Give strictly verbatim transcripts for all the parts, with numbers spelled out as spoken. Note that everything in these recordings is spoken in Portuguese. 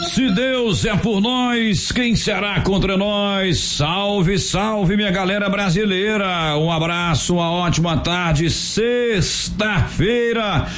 Se Deus é por nós, quem será contra nós? Salve, salve, minha galera brasileira. Um abraço, uma ótima tarde. Sexta-feira,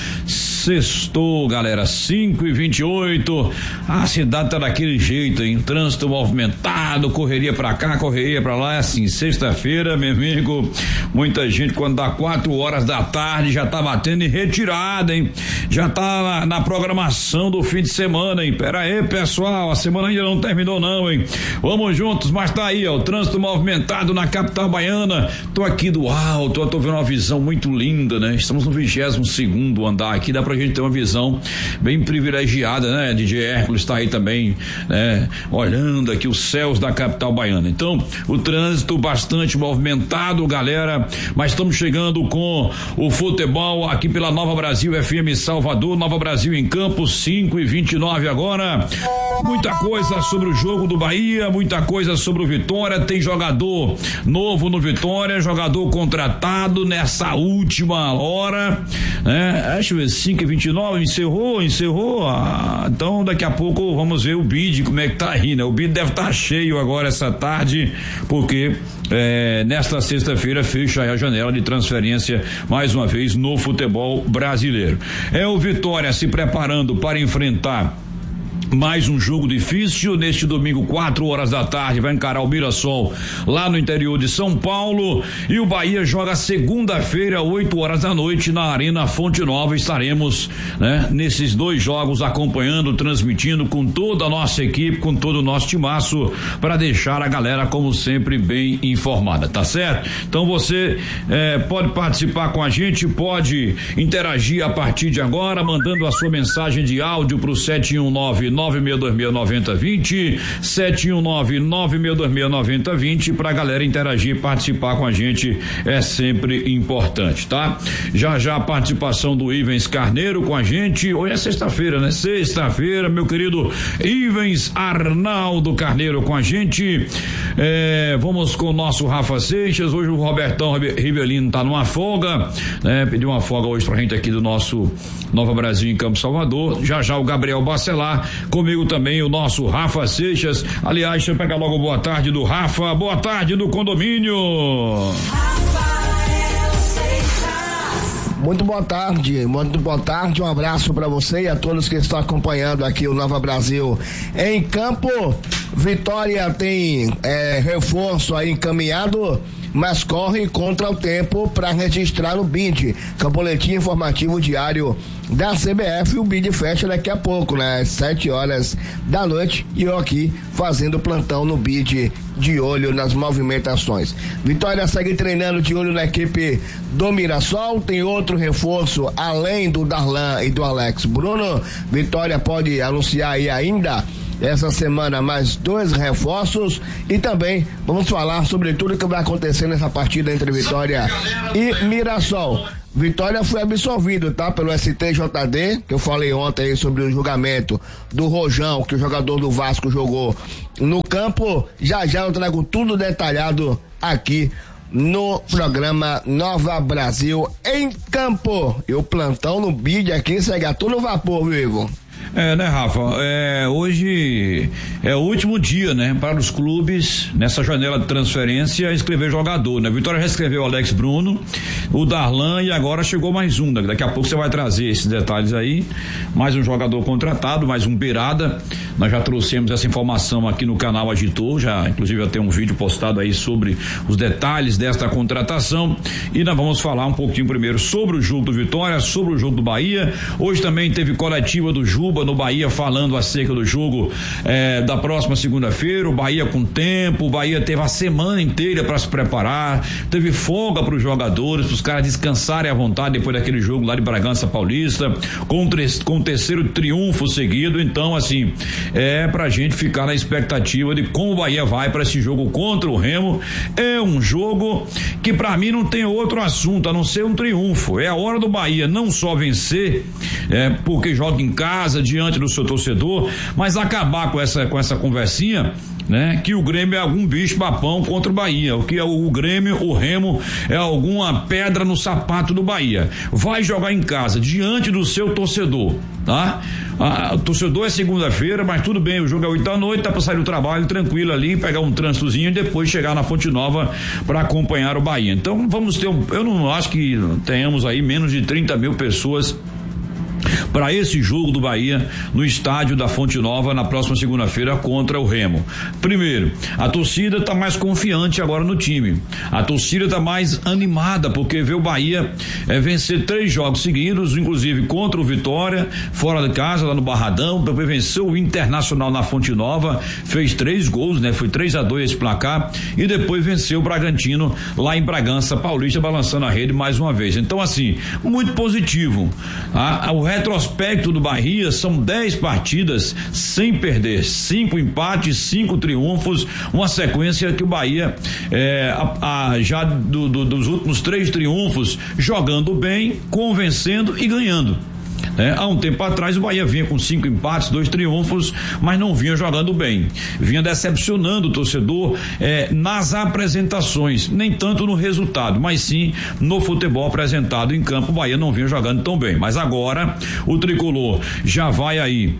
sextou, galera, cinco e vinte e oito. A cidade tá daquele jeito, hein? Trânsito movimentado, correria pra cá, correria pra lá. É assim, sexta-feira, meu amigo, muita gente quando dá quatro horas da tarde já tá batendo em retirada, hein? Já tá na, na programação do fim de semana, hein? Pera aí, pessoal, a semana ainda não terminou não, hein? Vamos juntos, mas tá aí, ó, o trânsito movimentado na capital baiana. Tô aqui do alto, eu tô vendo uma visão muito linda, né? Estamos no vigésimo segundo andar aqui, dá pra gente ter uma visão bem privilegiada, né? D J Hércules tá aí também, né? Olhando aqui os céus da capital baiana. Então, o trânsito bastante movimentado, galera, mas estamos chegando com o futebol aqui pela Nova Brasil F M Salvador, Nova Brasil em Campos, cinco e vinte e nove agora. Muita coisa sobre o jogo do Bahia, muita coisa sobre o Vitória. Tem jogador novo no Vitória, jogador contratado nessa última hora, né? Deixa eu ver, cinco e vinte e nove, encerrou, encerrou. Ah, então daqui a pouco vamos ver o bid, como é que tá aí, né? O bid deve estar tá cheio agora essa tarde, porque é, nesta sexta-feira fecha a janela de transferência mais uma vez no futebol brasileiro. É o Vitória se preparando para enfrentar mais um jogo difícil neste domingo, quatro horas da tarde, vai encarar o Mirassol lá no interior de São Paulo, e o Bahia joga segunda-feira, oito horas da noite, na Arena Fonte Nova. Estaremos, né, nesses dois jogos acompanhando, transmitindo com toda a nossa equipe, com todo o nosso timaço, para deixar a galera, como sempre, bem informada, tá certo? Então você eh, pode participar com a gente, pode interagir a partir de agora, mandando a sua mensagem de áudio pro sete um nove nove seis dois seis nove zero dois zero, sete um nove nove seis dois seis nove zero dois zero, pra galera interagir, participar com a gente, é sempre importante, tá? Já já a participação do Ivens Carneiro com a gente. Hoje é sexta-feira, né? Sexta-feira, meu querido Ivens Arnaldo Carneiro com a gente. É, vamos com o nosso Rafa Seixas. Hoje o Robertão Ribelino tá numa folga, né? Pediu uma folga hoje pra gente aqui do nosso Nova Brasil em Campo Salvador. Já já o Gabriel Bacelar, comigo também o nosso Rafa Seixas. Aliás, deixa eu pegar logo boa tarde do Rafa. Boa tarde do condomínio. Muito boa tarde, muito boa tarde, um abraço para você e a todos que estão acompanhando aqui o Nova Brasil em Campo. Vitória tem é, reforço aí encaminhado, mas corre contra o tempo para registrar o B I D, que é o boletim informativo diário da C B F. O B I D fecha daqui a pouco, né? Às sete horas da noite, e eu aqui fazendo plantão no B I D, de olho nas movimentações. Vitória segue treinando de olho na equipe do Mirassol. Tem outro reforço além do Darlan e do Alex Bruno. Vitória pode anunciar aí ainda essa semana mais dois reforços, e também vamos falar sobre tudo que vai acontecer nessa partida entre Vitória e Mirassol. Vitória foi absolvido, tá? Pelo S T J D, que eu falei ontem aí sobre o julgamento do Rojão, que o jogador do Vasco jogou no campo. Já já eu trago tudo detalhado aqui no programa Nova Brasil em Campo. E o plantão no B I D aqui segue a todo vapor, viu, Ivo? É, né, Rafa? É, hoje é o último dia, né, para os clubes nessa janela de transferência inscrever jogador, né? Vitória já escreveu o Alex Bruno, o Darlan, e agora chegou mais um, né? Daqui a pouco você vai trazer esses detalhes aí. Mais um jogador contratado, mais um beirada. Nós já trouxemos essa informação aqui no canal Agitor, já inclusive já tem um vídeo postado aí sobre os detalhes desta contratação, e nós vamos falar um pouquinho primeiro sobre o jogo do Vitória, sobre o jogo do Bahia. Hoje também teve coletiva do Juba no Bahia, falando acerca do jogo eh, da próxima segunda-feira. O Bahia com tempo, o Bahia teve a semana inteira para se preparar, teve folga para os jogadores, para os caras descansarem à vontade depois daquele jogo lá de Bragança Paulista, com, com o terceiro triunfo seguido. Então, assim, é pra gente ficar na expectativa de como o Bahia vai para esse jogo contra o Remo. É um jogo que pra mim não tem outro assunto a não ser um triunfo. É a hora do Bahia não só vencer, é, porque joga em casa, diante do seu torcedor, mas acabar com essa, com essa conversinha, né? Que o Grêmio é algum bicho papão contra o Bahia, o que é o, o Grêmio, o Remo é alguma pedra no sapato do Bahia. Vai jogar em casa, diante do seu torcedor, tá? Ah, o torcedor é segunda-feira, mas tudo bem, o jogo é oito da noite, dá pra sair do trabalho tranquilo ali, pegar um trânsitozinho e depois chegar na Fonte Nova para acompanhar o Bahia. Então vamos ter um, eu não acho que tenhamos aí menos de trinta mil pessoas para esse jogo do Bahia no estádio da Fonte Nova na próxima segunda-feira contra o Remo. Primeiro, a torcida está mais confiante agora no time. A torcida está mais animada porque vê o Bahia é, vencer três jogos seguidos, inclusive contra o Vitória, fora de casa, lá no Barradão, depois venceu o Internacional na Fonte Nova, fez três gols, né? Foi três a dois esse placar e depois venceu o Bragantino lá em Bragança Paulista, balançando a rede mais uma vez. Então, assim, muito positivo. Ah, o retrospecto do Bahia são dez partidas sem perder, cinco empates, cinco triunfos, uma sequência que o Bahia é, a, a, já do, do, dos últimos três triunfos jogando bem, convencendo e ganhando. É, há um tempo atrás o Bahia vinha com cinco empates, dois triunfos, mas não vinha jogando bem, vinha decepcionando o torcedor é, nas apresentações, nem tanto no resultado, mas sim no futebol apresentado em campo. O Bahia não vinha jogando tão bem, mas agora o tricolor já vai aí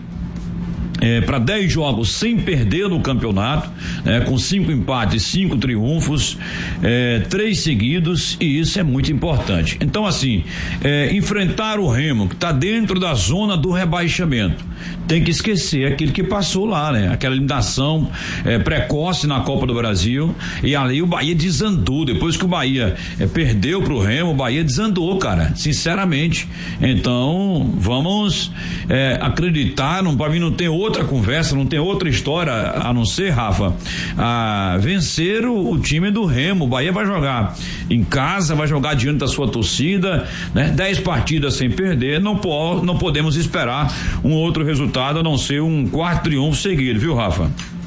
É, para dez jogos sem perder no campeonato, é, com cinco empates, cinco triunfos, é, três seguidos, e isso é muito importante. Então, assim, é, enfrentar o Remo, que está dentro da zona do rebaixamento, tem que esquecer aquilo que passou lá, né? Aquela eliminação é, precoce na Copa do Brasil, e ali o Bahia desandou. Depois que o Bahia é, perdeu pro Remo, o Bahia desandou, cara, sinceramente. Então, vamos é, acreditar, para mim não tem outra conversa, não tem outra história a não ser, Rafa, a vencer o, o time do Remo. O Bahia vai jogar em casa, vai jogar diante da sua torcida, né? Dez partidas sem perder, não, po, não podemos esperar um outro resultado a não ser um quarto triunfo seguido, viu, Rafa?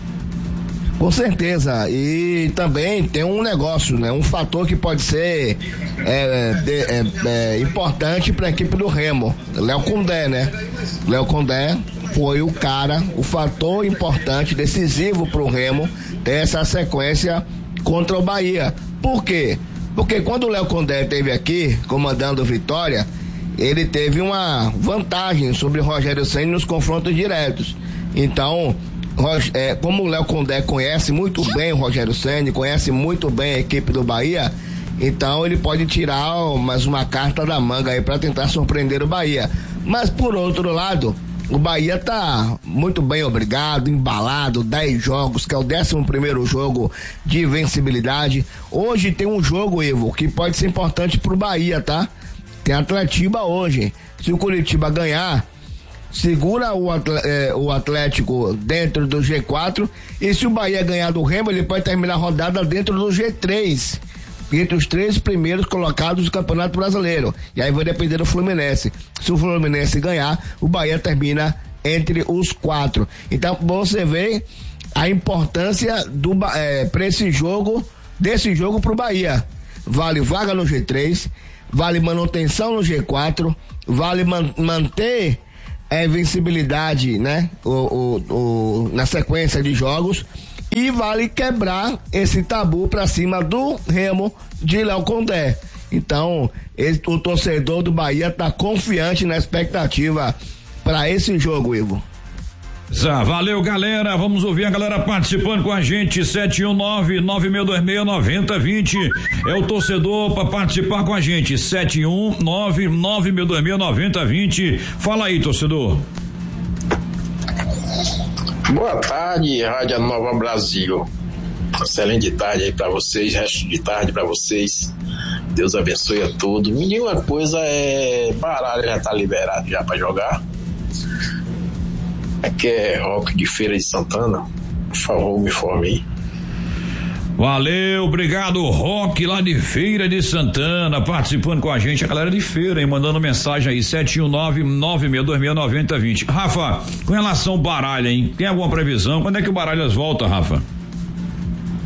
Com certeza, e também tem um negócio, né? Um fator que pode ser é, de, é, é, importante para a equipe do Remo, Léo Condé, né? Léo Condé foi o cara, o fator importante, decisivo para o Remo ter essa sequência contra o Bahia. Por quê? Porque quando o Léo Condé esteve aqui comandando o Vitória, ele teve uma vantagem sobre o Rogério Ceni nos confrontos diretos. Então, é, como o Léo Condé conhece muito bem o Rogério Ceni, conhece muito bem a equipe do Bahia, então ele pode tirar mais uma carta da manga aí para tentar surpreender o Bahia. Mas por outro lado, o Bahia tá muito bem obrigado, embalado, dez jogos, que é o décimo primeiro jogo de invencibilidade. Hoje tem um jogo, Ivo, que pode ser importante pro Bahia, tá? Tem Atletiba hoje. Se o Curitiba ganhar, segura o Atlético dentro do G quatro, e se o Bahia ganhar do Remo, ele pode terminar a rodada dentro do G três, entre os três primeiros colocados do Campeonato Brasileiro. E aí vai depender do Fluminense. Se o Fluminense ganhar, o Bahia termina entre os quatro. Então você vê a importância do é, para esse jogo, desse jogo pro Bahia. Vale vaga no G três, vale manutenção no G quatro, vale man, manter a invencibilidade, né? O, o, o, na sequência de jogos, e vale quebrar esse tabu pra cima do Remo de Léo Condé. Então, esse, o torcedor do Bahia tá confiante na expectativa para esse jogo, Ivo. Valeu, galera, vamos ouvir a galera participando com a gente. Sete um nove, nove seis dois seis, nove zero dois zero é o torcedor para participar com a gente. Sete um nove, nove seis dois seis, nove zero dois zero. Fala aí, torcedor. Boa tarde, Rádio Nova Brasil. Excelente tarde aí pra vocês, resto de tarde pra vocês. Deus abençoe a todos. Me diga uma coisa, é baralho já tá liberado já pra jogar? Aqui é Roque de Feira de Santana. Por favor, me informe aí. Valeu, obrigado, Roque, lá de Feira de Santana, participando com a gente, a galera de Feira, hein, mandando mensagem aí, sete um nove, nove seis dois seis, nove zero dois zero. Rafa, com relação ao baralho, hein, tem alguma previsão? Quando é que o Baralhas volta, Rafa?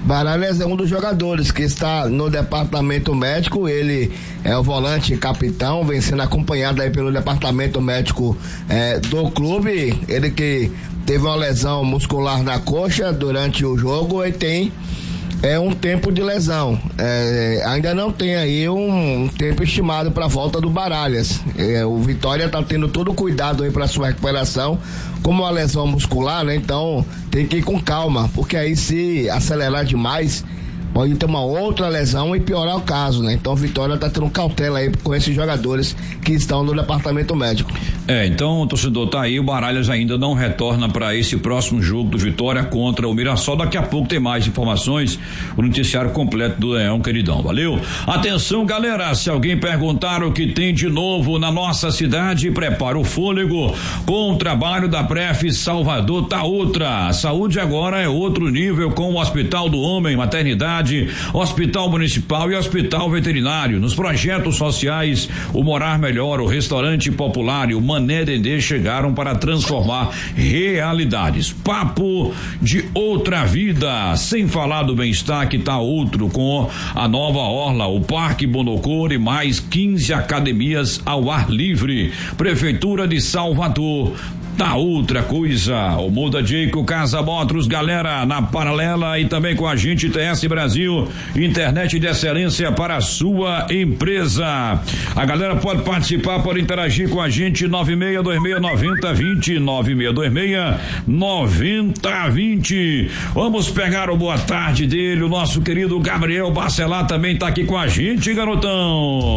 Baralhas é um dos jogadores que está no departamento médico. Ele é o volante capitão, vem sendo acompanhado aí pelo departamento médico é, do clube. Ele que teve uma lesão muscular na coxa durante o jogo e tem é um tempo de lesão. É, ainda não tem aí um, um tempo estimado para a volta do Baralhas. É, o Vitória está tendo todo o cuidado aí para sua recuperação, como uma lesão muscular, né? Então tem que ir com calma, porque aí se acelerar demais pode ter uma outra lesão e piorar o caso, né? Então o Vitória tá tendo cautela aí com esses jogadores que estão no departamento médico. É, então o torcedor tá aí, o Baralhas ainda não retorna para esse próximo jogo do Vitória contra o Mirassol. Daqui a pouco tem mais informações, o noticiário completo do Leão, queridão, valeu? Atenção, galera, se alguém perguntar o que tem de novo na nossa cidade, prepara o fôlego com o trabalho da Pref Salvador tá outra. A saúde agora é outro nível com o Hospital do Homem, maternidade, Hospital Municipal e Hospital Veterinário. Nos projetos sociais, o Morar Melhor, o Restaurante Popular e o Mané Dendê chegaram para transformar realidades. Papo de outra vida, sem falar do bem-estar que tá outro com a nova orla, o Parque Bonocor e mais quinze academias ao ar livre. Prefeitura de Salvador. Tá outra coisa. O Muda Dico Casa Motors, galera, na paralela e também com a gente T S Brasil, internet de excelência para a sua empresa. A galera pode participar, pode interagir com a gente, nove seis dois seis nove zero dois zero, nove seis dois seis nove zero dois zero. Vamos pegar o boa tarde dele, o nosso querido Gabriel Bacelar também tá aqui com a gente, garotão.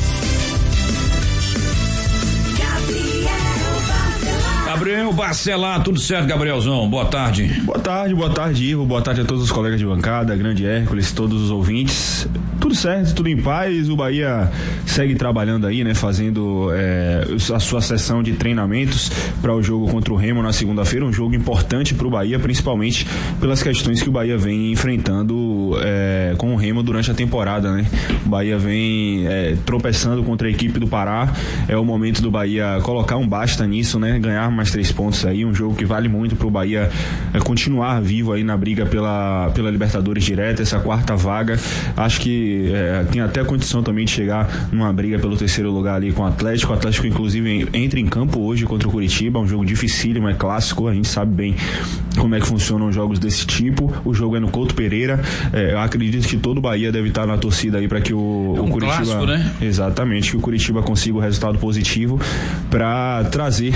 Gabriel Bacelar, tudo certo, Gabrielzão? Boa tarde. Boa tarde, boa tarde, Ivo. Boa tarde a todos os colegas de bancada, grande Hércules, todos os ouvintes. Tudo certo, tudo em paz. O Bahia segue trabalhando aí, né? Fazendo é, a sua sessão de treinamentos para o jogo contra o Remo na segunda-feira. Um jogo importante para o Bahia, principalmente pelas questões que o Bahia vem enfrentando é, com o Remo durante a temporada, né? O Bahia vem é, tropeçando contra a equipe do Pará. É o momento do Bahia colocar um basta nisso, né? Ganhar mais três pontos aí, um jogo que vale muito pro Bahia é, continuar vivo aí na briga pela, pela Libertadores direta, essa quarta vaga. Acho que é, tem até a condição também de chegar numa briga pelo terceiro lugar ali com o Atlético. O Atlético, inclusive, entra em campo hoje contra o Curitiba, um jogo dificílimo, é clássico, a gente sabe bem como é que funcionam jogos desse tipo. O jogo é no Couto Pereira. É, eu acredito que todo o Bahia deve estar na torcida aí para que o, é um o Curitiba, clássico, né? Exatamente, que o Curitiba consiga o resultado positivo para trazer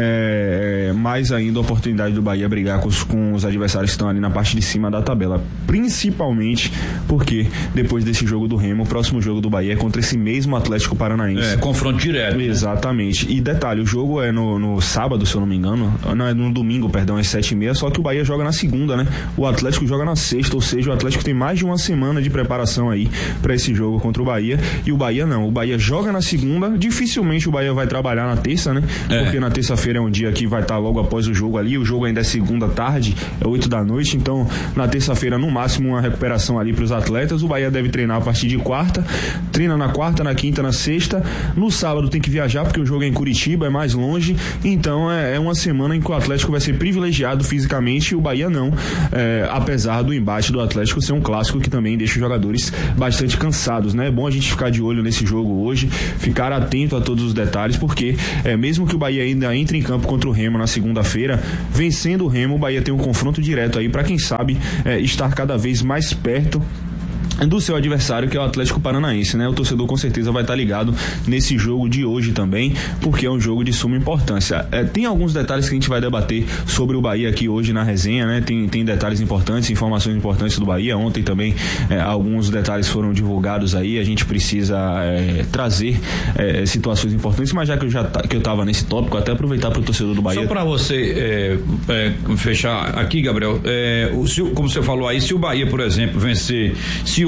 é, mais ainda a oportunidade do Bahia brigar com os, com os adversários que estão ali na parte de cima da tabela, principalmente porque depois desse jogo do Remo, o próximo jogo do Bahia é contra esse mesmo Atlético Paranaense. É, confronto direto. Exatamente. Né? E detalhe, o jogo é no, no sábado, se eu não me engano, não, é no domingo, perdão, às sete e meia, só que o Bahia joga na segunda, né? O Atlético joga na sexta, ou seja, o Atlético tem mais de uma semana de preparação aí para esse jogo contra o Bahia, e o Bahia não, o Bahia joga na segunda, dificilmente o Bahia vai trabalhar na terça, né? É. Porque na terça-feira é um dia que vai estar logo após o jogo ali, o jogo ainda é segunda tarde, é oito da noite, então na terça-feira no máximo uma recuperação ali para os atletas. O Bahia deve treinar a partir de quarta, treina na quarta, na quinta, na sexta, no sábado tem que viajar porque o jogo é em Curitiba, é mais longe, então é, é uma semana em que o Atlético vai ser privilegiado fisicamente e o Bahia não, é, apesar do embate do Atlético ser um clássico que também deixa os jogadores bastante cansados, né? É bom a gente ficar de olho nesse jogo hoje, ficar atento a todos os detalhes, porque é, mesmo que o Bahia ainda entre em campo contra o Remo na segunda-feira, vencendo o Remo, o Bahia tem um confronto direto aí para quem sabe é, estar cada vez mais perto do seu adversário, que é o Atlético Paranaense, né? O torcedor com certeza vai estar ligado nesse jogo de hoje também, porque é um jogo de suma importância. É, tem alguns detalhes que a gente vai debater sobre o Bahia aqui hoje na resenha, né? Tem, tem detalhes importantes, informações importantes do Bahia. Ontem também é, alguns detalhes foram divulgados aí, a gente precisa é, trazer é, situações importantes, mas já que eu já que eu tava nesse tópico, até aproveitar para o torcedor do Bahia. Só para você é, é, fechar aqui, Gabriel, é, o, se, como você falou aí, se o Bahia, por exemplo, vencer, se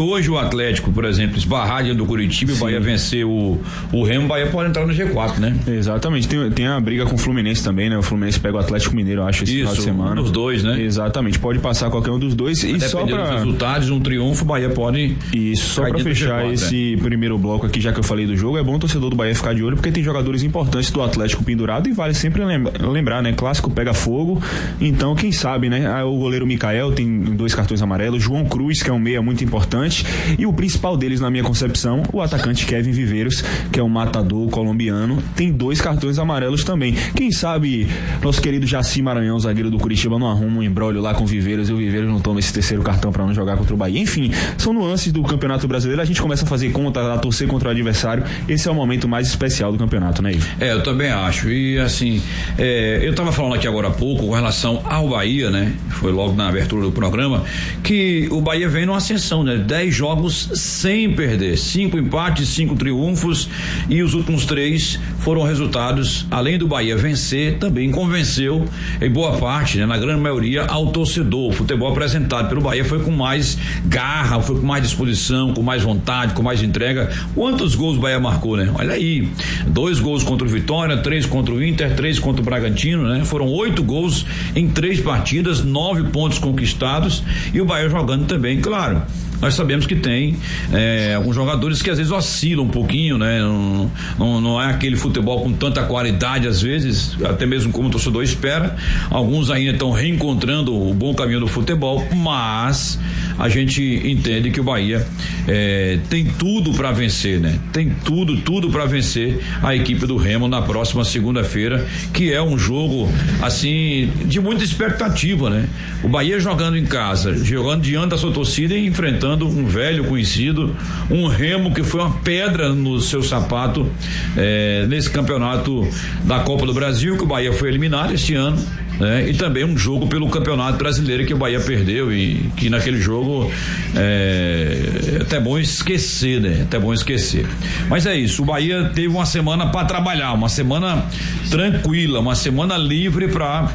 hoje o Atlético, por exemplo, esbarrar diante do Curitiba e o Bahia vencer o, o Remo, o Bahia pode entrar no G quatro, né? Exatamente, tem, tem a briga com o Fluminense também, né? O Fluminense pega o Atlético Mineiro, eu acho, esse Isso, final de semana. Um dos dois, né? Exatamente, pode passar qualquer um dos dois. E só pra... dos resultados, um triunfo, o Bahia pode... Isso, só pra fechar G quatro, esse é. primeiro bloco aqui, já que eu falei do jogo, é bom o torcedor do Bahia ficar de olho, porque tem jogadores importantes do Atlético pendurado e vale sempre lembrar, né? Clássico pega fogo, então quem sabe, né? O goleiro Mikael tem dois cartões amarelos, João Cruz, que é um meia muito importante, e o principal deles, na minha concepção, o atacante Kevin Viveiros, que é um matador colombiano, tem dois cartões amarelos também. Quem sabe nosso querido Jaci Maranhão, zagueiro do Curitiba, não arruma um embrólio lá com o Viveiros e o Viveiros não toma esse terceiro cartão para não jogar contra o Bahia. Enfim, são nuances do Campeonato Brasileiro, a gente começa a fazer conta, a torcer contra o adversário. Esse é o momento mais especial do campeonato, né, Ivo? É, eu também acho. E assim, é, eu estava falando aqui agora há pouco com relação ao Bahia, né? Foi logo na abertura do programa, que o Bahia vem numa ascensão, né? Dez jogos sem perder, cinco empates, cinco triunfos, e os últimos três foram resultados, além do Bahia vencer, também convenceu em boa parte, né? Na grande maioria, ao torcedor. O futebol apresentado pelo Bahia foi com mais garra, foi com mais disposição, com mais vontade, com mais entrega. Quantos gols o Bahia marcou, né? Olha aí, dois gols contra o Vitória, três contra o Inter, três contra o Bragantino, né? Foram oito gols em três partidas, nove pontos conquistados, e o Bahia jogando também, claro. Nós sabemos que tem é, alguns jogadores que às vezes oscilam um pouquinho, né? Não, não, não é aquele futebol com tanta qualidade às vezes, até mesmo como o torcedor espera. Alguns ainda estão reencontrando o bom caminho do futebol, mas a gente entende que o Bahia é, tem tudo para vencer, né? Tem tudo, tudo para vencer a equipe do Remo na próxima segunda-feira, que é um jogo assim de muita expectativa, né? O Bahia jogando em casa, jogando diante da sua torcida e enfrentando um velho conhecido, um Remo que foi uma pedra no seu sapato é, nesse campeonato da Copa do Brasil, que o Bahia foi eliminado este ano, né? E também um jogo pelo Campeonato Brasileiro que o Bahia perdeu e que naquele jogo é, é até bom esquecer, né? Até bom esquecer. Mas é isso, o Bahia teve uma semana para trabalhar, uma semana tranquila, uma semana livre para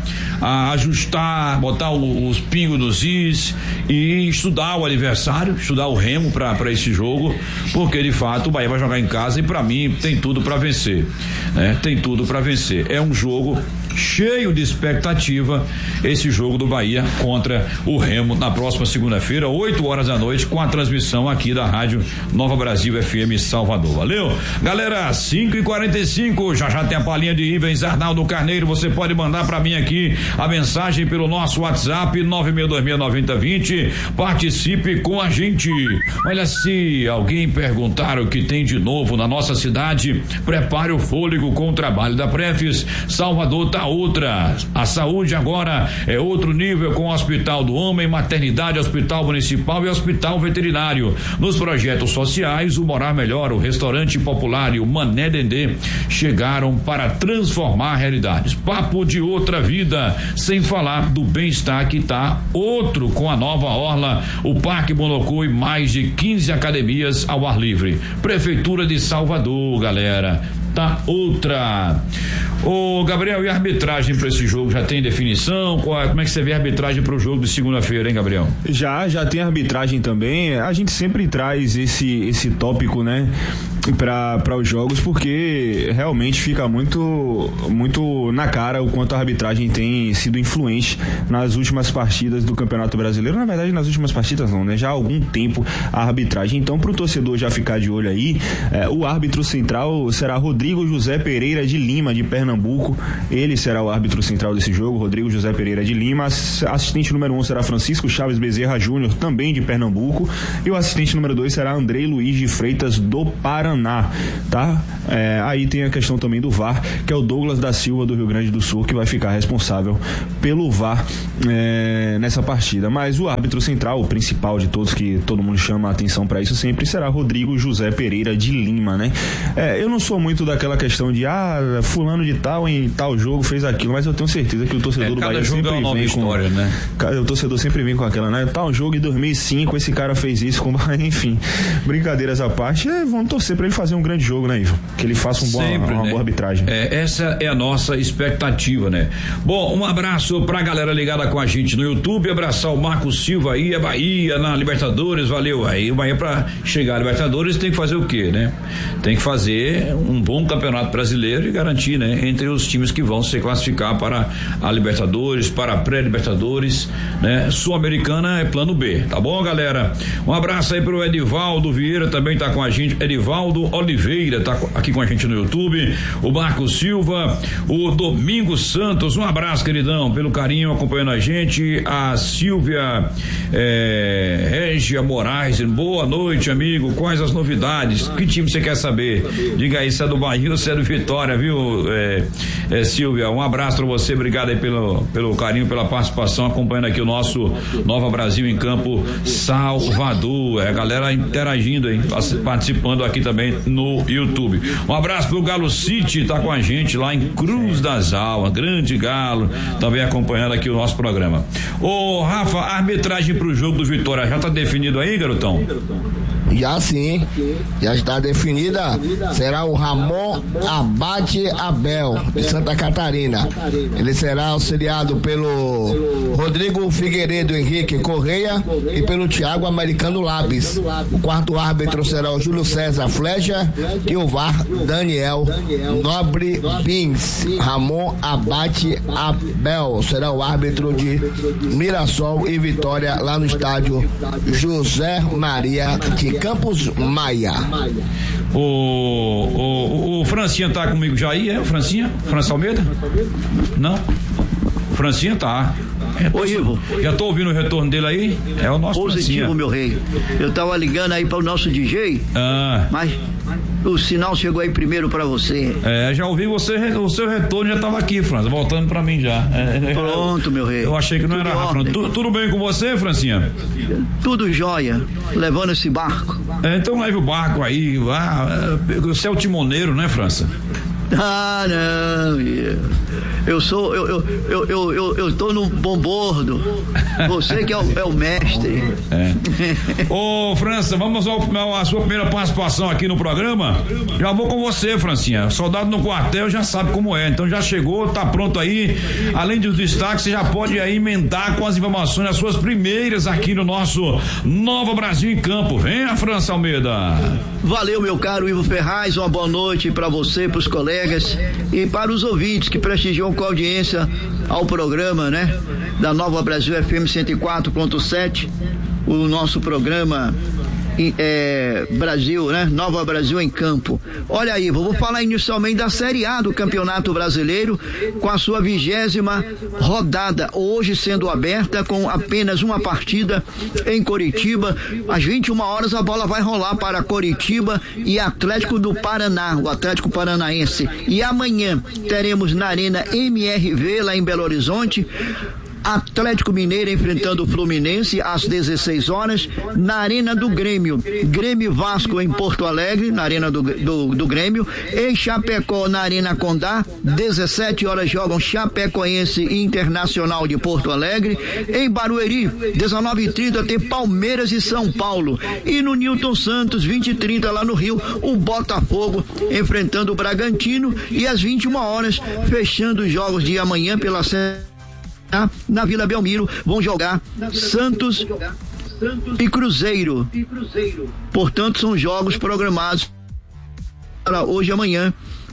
ajustar, botar o, os pingos nos is e estudar o adversário, estudar o Remo para esse jogo, porque de fato o Bahia vai jogar em casa e para mim tem tudo para vencer, né? Tem tudo para vencer. É um jogo cheio de expectativa, esse jogo do Bahia contra o Remo na próxima segunda-feira, oito horas da noite, com a transmissão aqui da Rádio Nova Brasil F M Salvador. Valeu? Galera, cinco e quarenta e cinco, já já tem a palhinha de Ivens Arnaldo Carneiro. Você pode mandar para mim aqui a mensagem pelo nosso WhatsApp nove seis dois seis nove zero dois zero. Participe com a gente. Olha, se alguém perguntar o que tem de novo na nossa cidade, prepare o fôlego com o trabalho da Prefis. Salvador tá outra. A saúde agora é outro nível, com o Hospital do Homem, Maternidade, Hospital Municipal e Hospital Veterinário. Nos projetos sociais, o Morar Melhor, o Restaurante Popular e o Mané Dendê chegaram para transformar realidades. Papo de outra vida, sem falar do bem-estar que tá outro com a nova orla, o Parque Monocu e mais de quinze academias ao ar livre. Prefeitura de Salvador, galera. Tá outra. Ô Gabriel, e a arbitragem para esse jogo já tem definição? Qual, como é que você vê a arbitragem para o jogo de segunda-feira, hein, Gabriel? Já, já tem arbitragem também. A gente sempre traz esse esse tópico, né, para os jogos, porque realmente fica muito muito na cara o quanto a arbitragem tem sido influente nas últimas partidas do Campeonato Brasileiro. Na verdade, nas últimas partidas não, né? Já há algum tempo a arbitragem. Então, para o torcedor já ficar de olho aí, é, o árbitro central será Rodrigo José Pereira de Lima, de Pernambuco. Ele será o árbitro central desse jogo, Rodrigo José Pereira de Lima. Assistente número um será Francisco Chaves Bezerra Júnior, também de Pernambuco. E o assistente número dois será Andrei Luiz de Freitas, do Paraná, tá? É, aí tem a questão também do V A R, que é o Douglas da Silva, do Rio Grande do Sul, que vai ficar responsável pelo V A R é, nessa partida. Mas o árbitro central, o principal de todos, que todo mundo chama a atenção para isso sempre, será Rodrigo José Pereira de Lima, né? É, eu não sou muito daquela questão de, ah, fulano de tal em tal jogo fez aquilo, mas eu tenho certeza que o torcedor é, do Bahia sempre é vem história, com, né? O torcedor sempre vem com aquela, né? Tal jogo em dois mil e cinco, esse cara fez isso, com, enfim, brincadeiras à parte, é, vamos torcer pra ele fazer um grande jogo, né, Ivo? Que ele faça um sempre, boa, uma né? boa arbitragem. É, essa é a nossa expectativa, né? Bom, um abraço pra galera ligada com a gente no YouTube, abraçar o Marcos Silva aí, a Bahia na Libertadores, valeu. Aí o Bahia pra chegar à Libertadores tem que fazer o quê, né? Tem que fazer um bom campeonato brasileiro e garantir, né? Entre os times que vão se classificar para a Libertadores, para a pré-Libertadores, né? Sul-Americana é plano B, tá bom, galera? Um abraço aí pro Edivaldo Vieira, também tá com a gente, Edivaldo Oliveira tá aqui com a gente no YouTube, o Marcos Silva, o Domingos Santos, um abraço, queridão, pelo carinho acompanhando a gente, a Silvia é, Régia Moraes, boa noite, amigo, quais as novidades, que time você quer saber? Diga aí se é do Bahia ou se é do Vitória, viu, é, é, Silvia, um abraço pra você, obrigado aí pelo, pelo carinho, pela participação, acompanhando aqui o nosso Nova Brasil em Campo Salvador, é a galera interagindo aí, participando aqui também no YouTube. Um abraço pro Galo City, tá com a gente lá em Cruz das Almas, grande Galo, também acompanhando aqui o nosso programa. Ô Rafa, a arbitragem pro jogo do Vitória já tá definido aí, garotão? Já sim, já está definida, será o Ramon Abate Abel, de Santa Catarina. Ele será auxiliado pelo Rodrigo Figueiredo Henrique Correia e pelo Thiago Americano Labes. O quarto árbitro será o Júlio César Flecha e o V A R Daniel Nobre Pins. Ramon Abate Abel será o árbitro de Mirassol e Vitória lá no estádio José Maria de Campos Maia. O, o, o Francinha tá comigo já aí, é? O Francinha? França Almeida? Não? Francinha tá. É, Ô Ivo, já tô ouvindo o retorno dele aí? É o nosso positivo, Francinha. Meu rei. Eu tava ligando aí para o nosso D J, ah. mas o sinal chegou aí primeiro para você. É, já ouvi você, o seu retorno já tava aqui, França, voltando para mim já. É, Pronto, meu rei. Eu achei que não tudo era Rafa. Tu, tudo bem com você, Francinha? Tudo jóia, levando esse barco. É, então leve o barco aí, ah, você é o timoneiro, né, França? Ah, não, eu sou, eu, eu, eu, eu, eu, eu tô no bombordo, você que é o, é o mestre. É. Ô, França, vamos ao, à sua primeira participação aqui no programa? Já vou com você, Francinha, soldado no quartel já sabe como é, então já chegou, tá pronto aí, além dos destaques, você já pode aí emendar com as informações, as suas primeiras aqui no nosso Nova Brasil em Campo. Venha, França Almeida. Valeu, meu caro Ivo Ferraz, uma boa noite para você, pros colegas e para os ouvintes que prestigiam com a audiência ao programa, né? Da Nova Brasil F M cento e quatro ponto sete, o nosso programa é, Brasil, né? Nova Brasil em Campo. Olha aí, vou falar inicialmente da Série A do Campeonato Brasileiro, com a sua vigésima rodada, hoje sendo aberta com apenas uma partida em Coritiba. Às vinte e uma horas a bola vai rolar para Coritiba e Atlético do Paraná, o Atlético Paranaense. E amanhã teremos na Arena M R V, lá em Belo Horizonte, Atlético Mineiro enfrentando o Fluminense às dezesseis horas, na Arena do Grêmio, Grêmio Vasco em Porto Alegre, na Arena do, do, do Grêmio, em Chapecó, na Arena Condá, dezessete horas jogam Chapecoense e Internacional de Porto Alegre, em Barueri, dezenove e trinta tem Palmeiras e São Paulo, e no Newton Santos, vinte e trinta lá no Rio, o Botafogo enfrentando o Bragantino, e às vinte e uma horas, fechando os jogos de amanhã pela série na Vila Belmiro, vão jogar Santos e Cruzeiro. Portanto, são jogos programados para hoje e amanhã,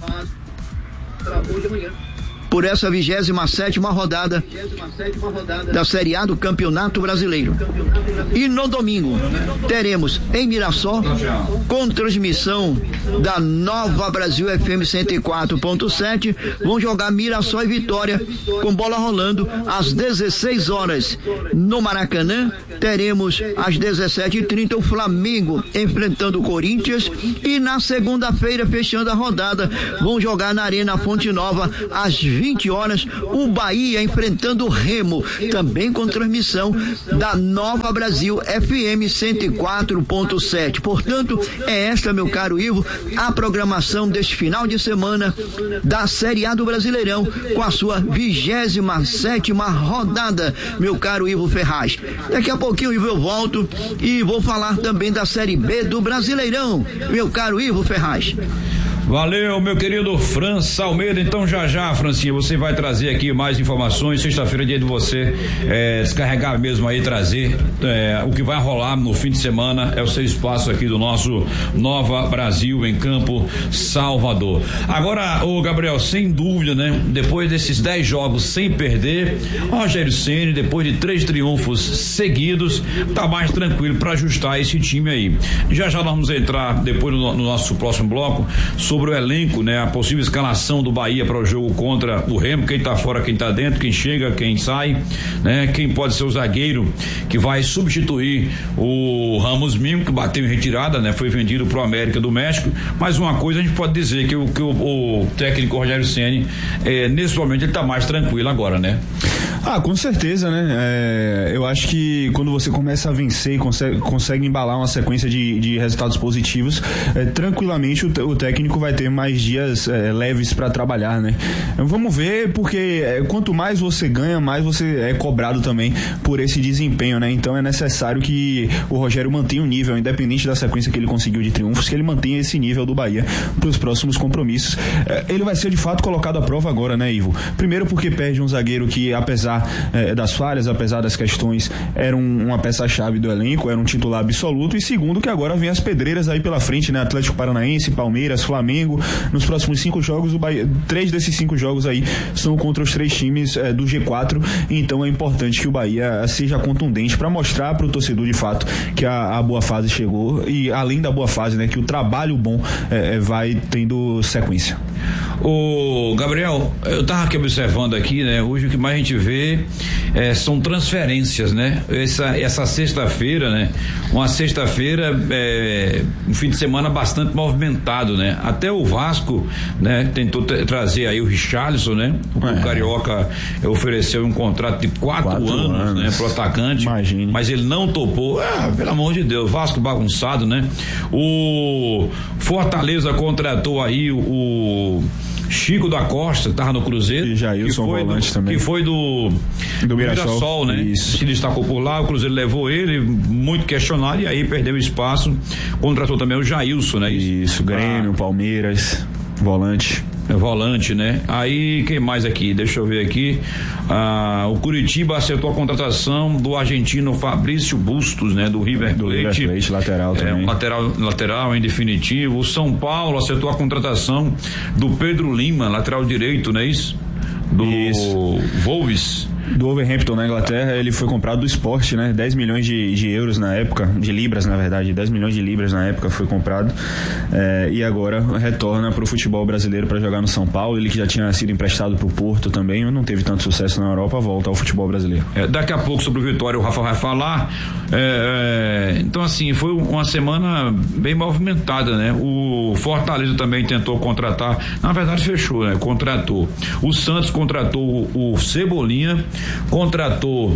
por essa vigésima sétima rodada da Série A do Campeonato Brasileiro. E no domingo teremos em Mirassol, com transmissão da Nova Brasil F M cento e quatro ponto sete, vão jogar Mirassol e Vitória, com bola rolando às dezesseis horas. No Maracanã teremos às dezessete e trinta o Flamengo enfrentando o Corinthians, e na segunda-feira, fechando a rodada, vão jogar na Arena Fonte Nova às vinte horas, o Bahia enfrentando o Remo, também com transmissão da Nova Brasil F M cento e quatro ponto sete. Portanto, é esta, meu caro Ivo, a programação deste final de semana da Série A do Brasileirão, com a sua vigésima sétima rodada, meu caro Ivo Ferraz. Daqui a pouquinho, Ivo, eu volto e vou falar também da Série B do Brasileirão, meu caro Ivo Ferraz. Valeu, meu querido França Almeida. Então já já, Francinha, você vai trazer aqui mais informações. Sexta-feira é dia de você é, descarregar mesmo aí, trazer é, o que vai rolar no fim de semana. É o seu espaço aqui do nosso Nova Brasil em Campo Salvador. Agora, ô Gabriel, sem dúvida, né? Depois desses dez jogos sem perder, Rogério Ceni, depois de três triunfos seguidos, tá mais tranquilo para ajustar esse time aí. Já já nós vamos entrar depois no, no nosso próximo bloco sobre o elenco, né? A possível escalação do Bahia para o jogo contra o Remo, quem tá fora, quem tá dentro, quem chega, quem sai, né? Quem pode ser o zagueiro que vai substituir o Ramos Mimo, que bateu em retirada, né? Foi vendido pro América do México. Mas uma coisa a gente pode dizer que o, que o, o técnico Rogério Ceni, é, nesse momento ele tá mais tranquilo agora, né? Ah, com certeza, né? É, eu acho que quando você começa a vencer e consegue, consegue embalar uma sequência de, de resultados positivos, é, tranquilamente o, o técnico vai ter mais dias é, leves para trabalhar, né? Vamos ver, porque é, quanto mais você ganha, mais você é cobrado também por esse desempenho, né? Então é necessário que o Rogério mantenha o nível, independente da sequência que ele conseguiu de triunfos, que ele mantenha esse nível do Bahia para os próximos compromissos. É, ele vai ser de fato colocado à prova agora, né, Ivo? Primeiro porque perde um zagueiro que, apesar É, das falhas, apesar das questões, era um, uma peça-chave do elenco, era um titular absoluto, e segundo que agora vem as pedreiras aí pela frente, né? Atlético Paranaense, Palmeiras, Flamengo, nos próximos cinco jogos, o Bahia, três desses cinco jogos aí são contra os três times é, do G quatro, então é importante que o Bahia seja contundente para mostrar para o torcedor de fato que a, a boa fase chegou, e além da boa fase, né, que o trabalho bom é, vai tendo sequência. Ô Gabriel, eu tava aqui observando aqui, né? Hoje o que mais a gente vê é, são transferências, né? Essa, essa sexta-feira, né? Uma sexta-feira, é, um fim de semana bastante movimentado, né? Até o Vasco, né? Tentou t- trazer aí o Richarlison, né? O, é. o Carioca ofereceu um contrato de quatro, quatro anos, anos, né? Pro atacante. Imagine. Mas ele não topou. Ah, pelo amor de Deus, Vasco bagunçado, né? O Fortaleza contratou aí o Chico da Costa, que tava no Cruzeiro. E Jailson Volante do, também. Que foi do, do Mirassol, Mirassol, né? Isso. Se destacou por lá, o Cruzeiro levou ele, muito questionado, e aí perdeu espaço. Contratou também o Jailson, né? Isso, Grêmio, ah. Palmeiras, volante. Volante, né? Aí, quem mais aqui? Deixa eu ver aqui. Ah, o Curitiba acertou a contratação do argentino Fabrício Bustos, né? Do River do Plate. River Plate, lateral também. É, um lateral, lateral em definitivo. O São Paulo acertou a contratação do Pedro Lima, lateral direito, não é isso? Do isso. Wolves. Do Wolverhampton na Inglaterra, ele foi comprado do Sport, né? dez milhões de, de euros na época, de libras na verdade, dez milhões de libras na época foi comprado, é, e agora retorna para o futebol brasileiro para jogar no São Paulo. Ele que já tinha sido emprestado para o Porto também, não teve tanto sucesso na Europa, volta ao futebol brasileiro. É, daqui a pouco sobre o Vitória o Rafa vai falar. É, é, então assim, foi uma semana bem movimentada, né? O Fortaleza também tentou contratar, na verdade fechou, né? Contratou. O Santos contratou o Cebolinha, contratou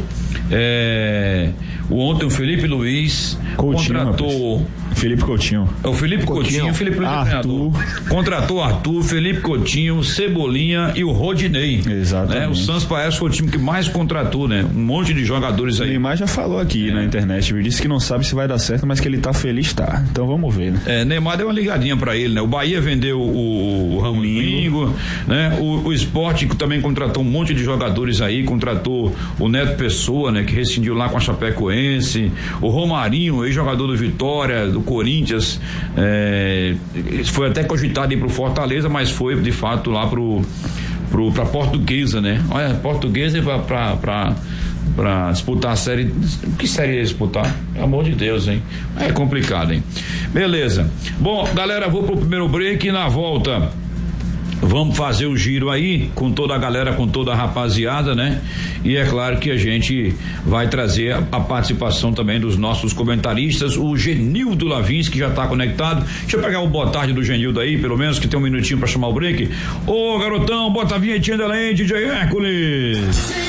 é, o ontem o Felipe Luiz, Coutinho, contratou rapaz. Felipe Coutinho. É o Felipe Coutinho, Coutinho Felipe Luiz Arthur. Contratou Arthur, Felipe Coutinho, Cebolinha e o Rodinei. Exatamente. Né? O Santos parece que foi o time que mais contratou, né? Um monte de jogadores aí. O Neymar já falou aqui é. na internet, ele disse que não sabe se vai dar certo, mas que ele tá feliz, tá. Então vamos ver, né? É, Neymar deu uma ligadinha pra ele, né? O Bahia vendeu o, o Ramos Mingo, né? O, o Sport também contratou um monte de jogadores aí, contratou o Neto Pessoa, né? Que rescindiu lá com a Chapecoense, o Romarinho, ex-jogador do Vitória, do Corinthians, é, foi até cogitado ir pro Fortaleza, mas foi de fato lá pro, pro, pra Portuguesa, né? Olha, Portuguesa pra, pra, pra, pra disputar a série. Que série ia disputar? Pelo amor de Deus, hein? É complicado, hein? Beleza. Bom, galera, vou pro primeiro break e na volta vamos fazer o giro aí com toda a galera, com toda a rapaziada, né? e é claro que a gente vai trazer a, a participação também dos nossos comentaristas, o Genildo Lavins, que já está conectado. Deixa eu pegar o boa tarde do Genildo aí, pelo menos, que tem um minutinho para chamar o break. Ô garotão, bota a vinhetinha dela aí, D J Hércules.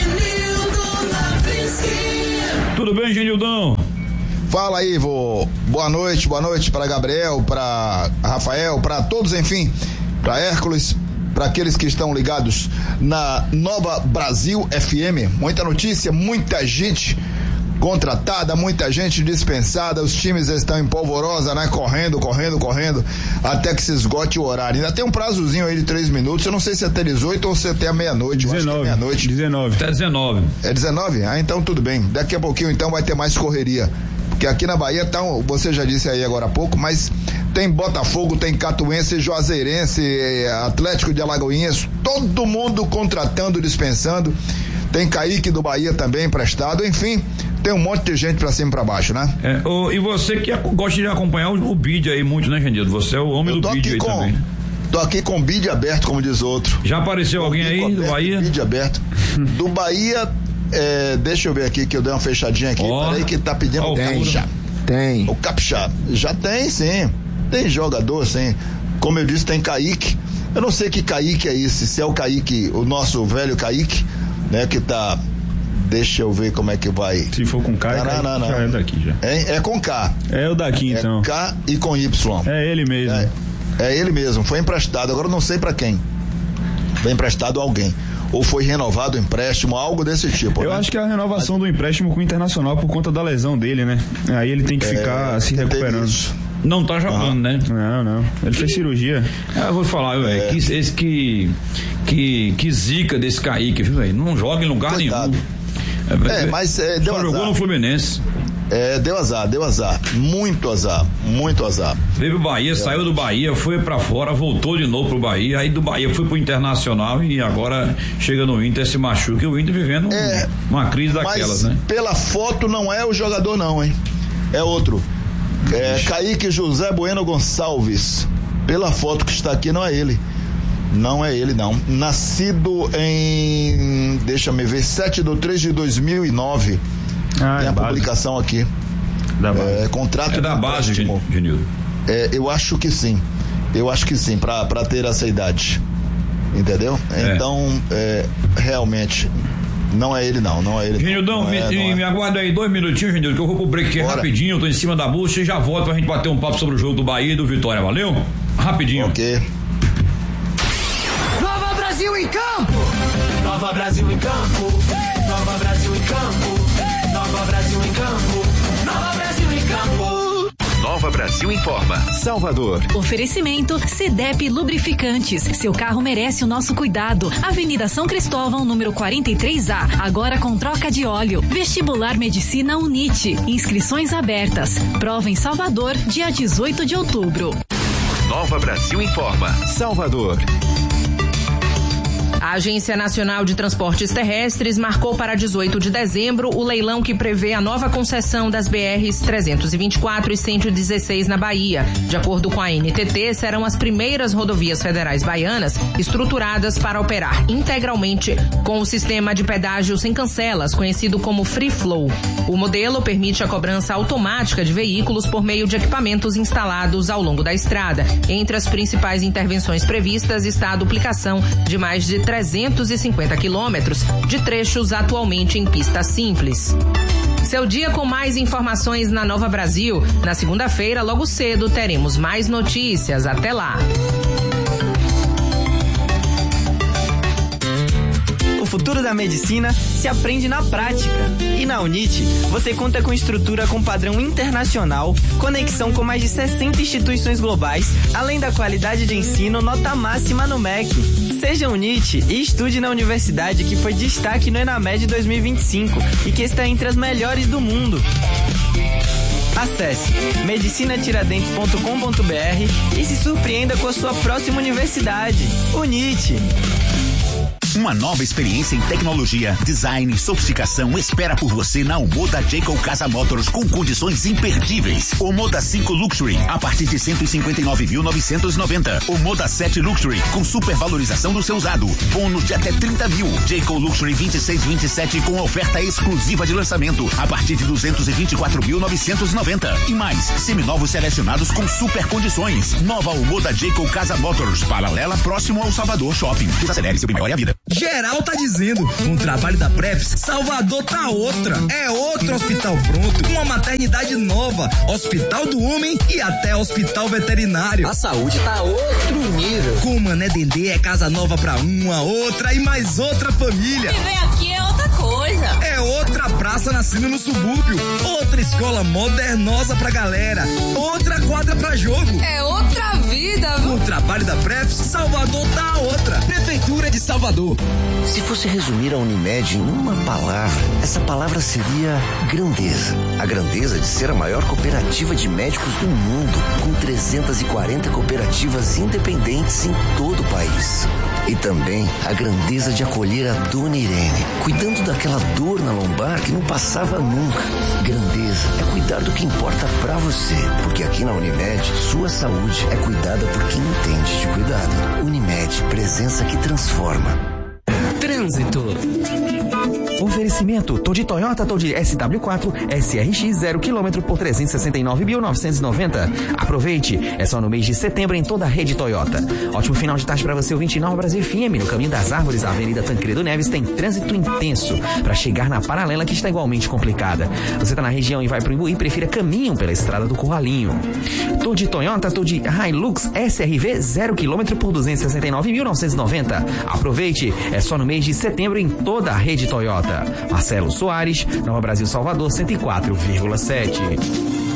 Tudo bem, Genildão? Fala aí, vô. Boa noite, boa noite para Gabriel, para Rafael, para todos, enfim, para Hércules, para aqueles que estão ligados na Nova Brasil F M. Muita notícia, muita gente contratada, muita gente dispensada, os times estão em polvorosa, né? Correndo, correndo, correndo, até que se esgote o horário. Ainda tem um prazozinho aí de três minutos, eu não sei se é até dezoito ou se é até a meia-noite. dezenove. É meia-noite. dezenove. Até dezenove. É dezenove? Ah, então tudo bem. Daqui a pouquinho então vai ter mais correria. Porque aqui na Bahia tá, você já disse aí agora há pouco, mas tem Botafogo, tem Catuense, Juazeirense, Atlético de Alagoinhas, todo mundo contratando, dispensando. Tem Kaique do Bahia também emprestado, enfim, tem um monte de gente pra cima e pra baixo, né? É, oh, e você que gosta de acompanhar o, o bid aí muito, né, Genildo? Você é o homem Eu do bid aí com, também. Tô aqui com o bid aberto, como diz outro. Já apareceu alguém aí aberto, do Bahia? Bid aberto. Do Bahia, é, deixa eu ver aqui que eu dei uma fechadinha aqui. Oh. Peraí que tá pedindo Oh, o Capixá. Tem. O Capixá. Já tem, sim. Tem jogador, sim. Como eu disse, tem Kaique. Eu não sei que Kaique é esse, se é o Kaique, o nosso velho Kaique, né, que tá... Deixa eu ver como é que vai. Se for com K, não, não, não, já é daqui já. É, é com K. É o daqui então. É K e com Y. É ele mesmo. É, é ele mesmo, foi emprestado, agora eu não sei pra quem. Foi emprestado a alguém. Ou foi renovado o empréstimo, algo desse tipo. Eu né? acho que é a renovação do empréstimo com o Internacional por conta da lesão dele, né? Aí ele tem que ficar é, se recuperando. Isso. Não tá jogando, ah. né? Não, não. Ele fez cirurgia. Ah, eu vou falar, velho, é. que, esse que, que, que zica desse Kaique, viu, velho? Não joga em lugar Coitado. nenhum. É, mas é, deu Só azar. jogou no Fluminense. É, deu azar, deu azar. Muito azar, muito azar. Veio pro Bahia, é. saiu do Bahia, foi pra fora, voltou de novo pro Bahia, aí do Bahia foi pro Internacional e agora chega no Inter, se machuca, e o Inter vivendo é, uma crise daquelas, mas né? Pela foto não é o jogador não, hein? É outro. É Kaique José Bueno Gonçalves. Pela foto que está aqui não é ele. Não é ele, não. Nascido em, deixa me ver, sete de três de dois mil e nove. Ah, tem é a base. Publicação aqui. Da base. É, contrato é da base, Genildo. É, eu acho que sim. Eu acho que sim, pra, pra ter essa idade. Entendeu? É. Então, é, realmente, não é ele, não. Não é ele. Genildão, me, é, me, me aguarda aí dois minutinhos, Genildo, que eu vou pro break aqui rapidinho. Eu tô em cima da bucha e já volto pra gente bater um papo sobre o jogo do Bahia e do Vitória. Valeu? Rapidinho. Ok. Nova Brasil em campo! Nova Brasil em campo! Nova Brasil em campo! Nova Brasil em campo! Nova Brasil em campo! Nova Brasil informa. Salvador. Oferecimento Cedep Lubrificantes. Seu carro merece o nosso cuidado. Avenida São Cristóvão, número quarenta e três A. Agora com troca de óleo. Vestibular Medicina Unite. Inscrições abertas. Prova em Salvador, dia dezoito de outubro. Nova Brasil informa. Salvador. A Agência Nacional de Transportes Terrestres marcou para dezoito de dezembro o leilão que prevê a nova concessão das B Rs trezentos e vinte e quatro e cento e dezesseis na Bahia. De acordo com a N T T, serão as primeiras rodovias federais baianas estruturadas para operar integralmente com o sistema de pedágio sem cancelas, conhecido como Free Flow. O modelo permite a cobrança automática de veículos por meio de equipamentos instalados ao longo da estrada. Entre as principais intervenções previstas está a duplicação de mais de trezentos e cinquenta quilômetros de trechos atualmente em pista simples. Seu dia com mais informações na Nova Brasil. Na segunda-feira, logo cedo, teremos mais notícias. Até lá. O futuro da medicina se aprende na prática. E na Unite, você conta com estrutura com padrão internacional, conexão com mais de sessenta instituições globais, além da qualidade de ensino nota máxima no M E C. Seja Unite e estude na universidade que foi destaque no Enamed dois mil e vinte e cinco e que está entre as melhores do mundo. Acesse medicina tiradentes ponto com ponto b r e se surpreenda com a sua próxima universidade. Unite! Uma nova experiência em tecnologia, design e sofisticação espera por você na Omoda Jayco Casa Motors com condições imperdíveis. Omoda cinco Luxury a partir de cento e cinquenta e nove mil novecentos e noventa. Omoda sete Luxury com supervalorização do seu usado. Bônus de até trinta mil. Jayco Luxury vinte e seis vinte e sete com oferta exclusiva de lançamento a partir de duzentos e vinte e quatro mil novecentos e noventa. E mais, seminovos selecionados com super condições. Nova Omoda Jayco Casa Motors, paralela próximo ao Salvador Shopping. Desacelere seu melhor e a vida. Geral tá dizendo, com o trabalho da Prefs, Salvador tá outra. É outro hospital pronto, uma maternidade nova, hospital do homem e até hospital veterinário. A saúde tá outro nível. Com o Mané Dendê é casa nova pra uma, outra e mais outra família. Viver aqui é outra coisa. É outra praça nascendo no subúrbio, outra escola modernosa pra galera, outra quadra pra jogo. É outra vida, viu? Com o trabalho da Prefs, Salvador tá outra. Prefeitura de Salvador. Se fosse resumir a Unimed em uma palavra, essa palavra seria grandeza. A grandeza de ser a maior cooperativa de médicos do mundo, com trezentas e quarenta cooperativas independentes em todo o país. E também a grandeza de acolher a Dona Irene, cuidando daquela dor na lombar que não passava nunca. Grandeza é cuidar do que importa pra você, porque aqui na Unimed, sua saúde é cuidada por quem entende de cuidado. Unimed, presença que transforma. Trânsito. Oferecimento, tô de Toyota, tô de S W quatro, S R X zero quilômetro por trezentos e sessenta e nove mil novecentos e noventa. Aproveite, é só no mês de setembro em toda a rede Toyota. Ótimo final de tarde para você, ouvinte Nova Brasil F M. No caminho das árvores, a Avenida Tancredo Neves tem trânsito intenso para chegar na paralela que está igualmente complicada. Você tá na região e vai pro Imbuí, prefira caminho pela estrada do Curralinho. Tô de Toyota, tô de Hilux S R V zero quilômetro por duzentos e sessenta e nove mil novecentos e noventa. Aproveite, é só no mês de setembro em toda a rede Toyota. Marcelo Soares, Nova Brasil Salvador cento e quatro vírgula sete.